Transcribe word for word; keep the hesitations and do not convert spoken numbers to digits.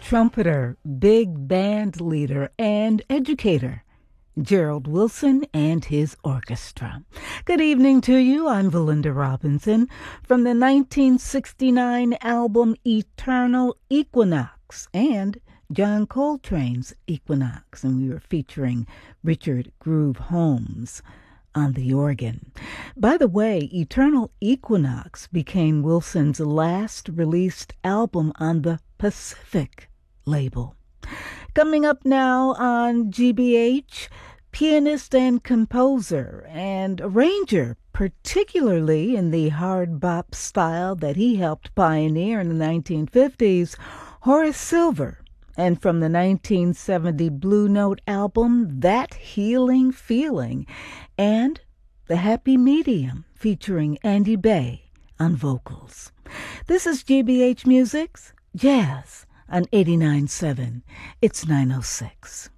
trumpeter, big band leader, and educator, Gerald Wilson and his orchestra. Good evening to you. I'm Valinda Robinson from the nineteen sixty-nine album Eternal Equinox and John Coltrane's Equinox, and we were featuring Richard Groove Holmes on the organ. By the way, Eternal Equinox became Wilson's last released album on the Pacific label. Coming up now on G B H, pianist and composer and arranger, particularly in the hard bop style that he helped pioneer in the nineteen fifties, Horace Silver. And from the nineteen seventy Blue Note album, That Healing Feeling, and The Happy Medium, featuring Andy Bay on vocals. This is G B H Music's Jazz on eighty-nine point seven. It's nine oh six.